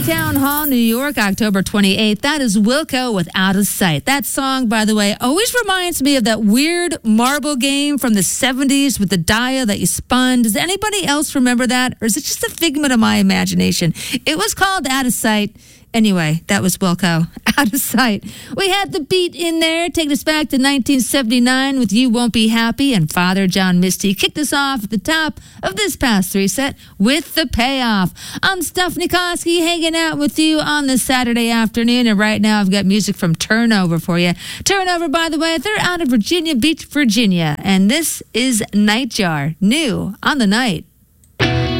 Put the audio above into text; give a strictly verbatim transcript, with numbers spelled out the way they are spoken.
Town Hall, New York, October twenty-eighth. That is Wilco with Out of Sight. That song, by the way, always reminds me of that weird marble game from the seventies with the dial that you spun. Does anybody else remember that? Or is it just a figment of my imagination? It was called Out of Sight. Anyway, that was Wilco, Out of Sight. We had the beat in there, taking us back to nineteen seventy-nine with You Won't Be Happy, and Father John Misty kicked us off at the top of this past three set with The Payoff. I'm Stephanie Koski, hanging out with you on this Saturday afternoon, and right now I've got music from Turnover for you. Turnover, by the way, they're out of Virginia Beach, Virginia, and this is Nightjar, new on the night.